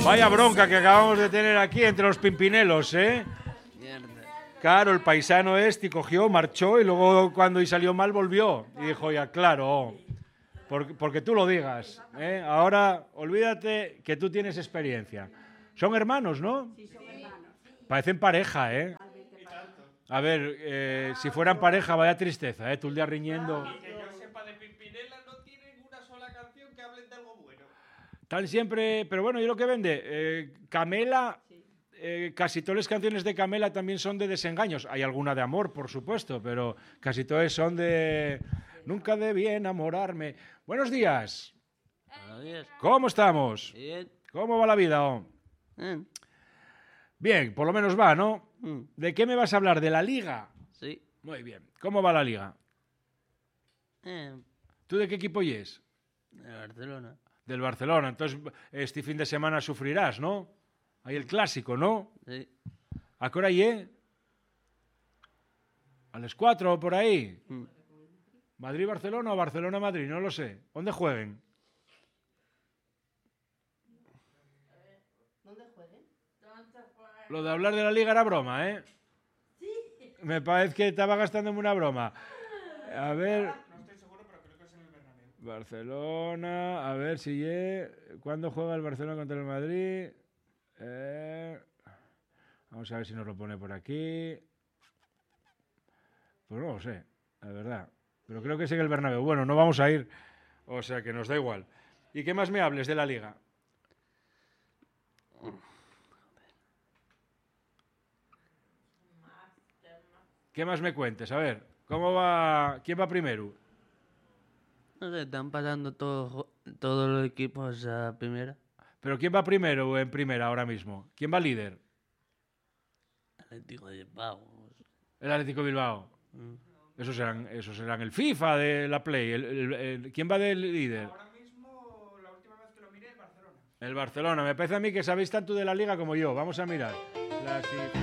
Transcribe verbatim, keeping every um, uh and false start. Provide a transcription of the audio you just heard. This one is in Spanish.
Vaya bronca que acabamos de tener aquí entre los pimpinelos, ¿eh? Mierda. Claro, el paisano este cogió, marchó y luego cuando y salió mal volvió. Y dijo, ya, claro, porque, porque tú lo digas, ¿eh? Ahora, olvídate que tú tienes experiencia. Son hermanos, ¿no? Sí, son hermanos. Parecen pareja, ¿eh? A ver, eh, si fueran pareja, vaya tristeza, ¿eh? Tú el día riñendo. Que yo sepa de Pimpinela no tienen una sola canción que hablen de algo bueno. Están siempre... Pero bueno, ¿y lo que vende? Eh, Camela... Eh, casi todas las canciones de Camela también son de desengaños. Hay alguna de amor, por supuesto, pero casi todas son de... Nunca debí enamorarme. Buenos días. Buenos días. ¿Cómo estamos? Bien. ¿Cómo va la vida? Oh? Eh, Bien, por lo menos va, ¿no? mm, ¿De qué me vas a hablar? ¿De la Liga? Sí. Muy bien. ¿Cómo va la Liga? Eh, ¿Tú de qué equipo es? de Barcelona. Del Barcelona. Entonces, este fin de semana sufrirás, ¿no? Hay el clásico, ¿no? Sí. ¿A qué hora es? ¿A las cuatro o por ahí? Mm. ¿Madrid-Barcelona o Barcelona-Madrid? No lo sé. ¿Dónde jueguen? ¿Dónde jueguen? Lo de hablar de la Liga era broma, ¿eh? Sí. Me parece que estaba gastándome una broma. A ver... No estoy seguro, pero creo que es en el Bernabéu. Barcelona, a ver si es... ¿Cuándo juega el Barcelona contra el Madrid? Eh, vamos a ver si nos lo pone por aquí. Pues no lo sé, la verdad. Pero creo que es en el Bernabéu. Bueno, no vamos a ir, o sea que nos da igual. ¿Y qué más me hables de la Liga? ¿Qué más me cuentes? A ver, ¿cómo va? ¿Quién va primero? No sé, están pasando todos, todos los equipos a primera. ¿Pero quién va primero en primera ahora mismo? ¿Quién va líder? Atlético de Bilbao. El Atlético de Bilbao. Mm. Esos serán, esos serán el FIFA de la Play. El, el- el- ¿Quién va del líder? Ahora mismo, la última vez que lo miré, el Barcelona. El Barcelona. Me parece a mí que sabéis tanto de la Liga como yo. Vamos a mirar. Clasificación.